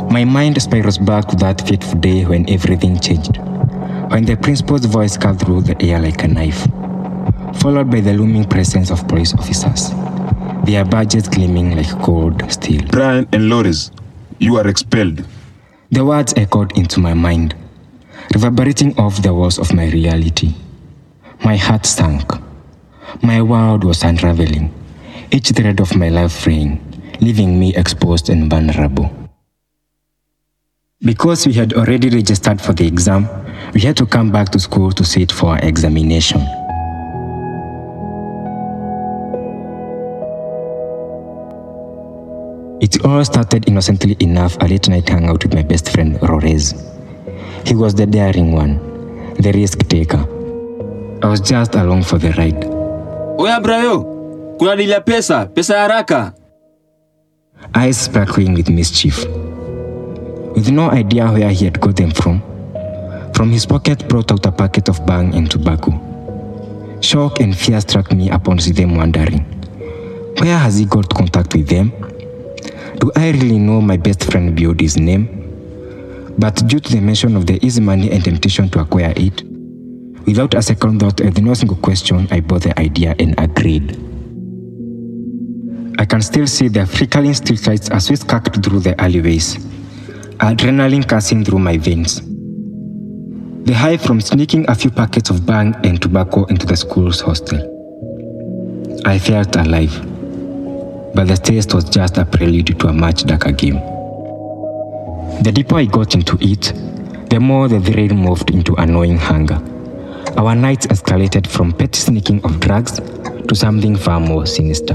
My mind spirals back to that fateful day when everything changed. When the principal's voice cut through the air like a knife, followed by the looming presence of police officers, their badges gleaming like cold steel. Brian and Loris, you are expelled. The words echoed into my mind, reverberating off the walls of my reality. My heart sank. My world was unraveling, each thread of my life fraying, leaving me exposed and vulnerable. Because we had already registered for the exam, we had to come back to school to sit for our examination. It all started innocently enough a late night hangout with my best friend Rores. He was the daring one, the risk taker. I was just along for the ride. Oya brayo, kuna dila pesa haraka. Eyes sparkling with mischief. With no idea where he had got them from his pocket brought out a packet of bang and tobacco. Shock and fear struck me upon seeing them wondering, where has he got contact with them? Do I really know my best friend beyond his name? But due to the mention of the easy money and temptation to acquire it, without a second thought and no single question, I bought the idea and agreed. I can still see the flickering streetlights as we skulked through the alleyways, adrenaline coursing through my veins. The high from sneaking a few packets of bang and tobacco into the school's hostel. I felt alive, but the taste was just a prelude to a much darker game. The deeper I got into it, the more the thrill moved into annoying hunger. Our nights escalated from petty sneaking of drugs to something far more sinister.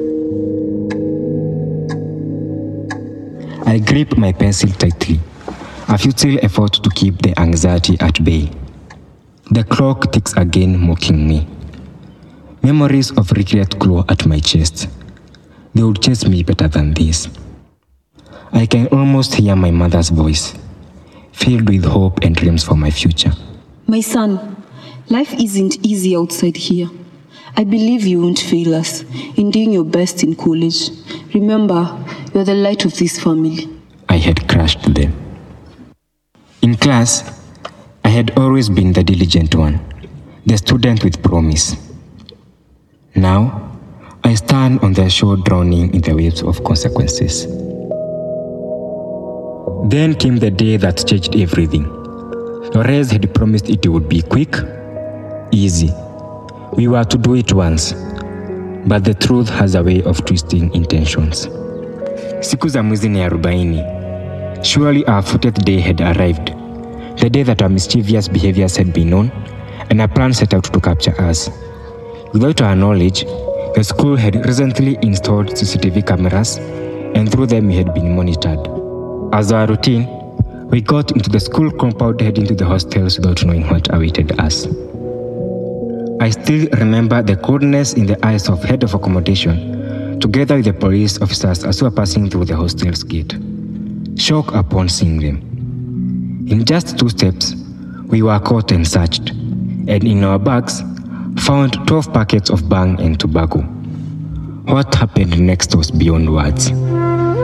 I gripped my pencil tightly, a futile effort to keep the anxiety at bay. The clock ticks again, mocking me. Memories of regret claw at my chest. They would chase me better than this. I can almost hear my mother's voice, filled with hope and dreams for my future. My son, life isn't easy outside here. I believe you won't fail us in doing your best in college. Remember, you're the light of this family. I had crushed them. In class, I had always been the diligent one, the student with promise. Now, I stand on the shore drowning in the waves of consequences. Then came the day that changed everything. Lorez had promised it would be quick, easy. We were to do it once, but the truth has a way of twisting intentions. Siku za mwezi ni 40. Surely our 40th day had arrived, the day that our mischievous behaviors had been known, and a plan set out to capture us. Without our knowledge, the school had recently installed CCTV cameras, and through them we had been monitored. As our routine, we got into the school compound heading to the hostels without knowing what awaited us. I still remember the coldness in the eyes of head of accommodation, together with the police officers as we were passing through the hostel's gate. Shock upon seeing them. In just 2 steps, we were caught and searched, and in our bags, found 12 packets of bang and tobacco. What happened next was beyond words.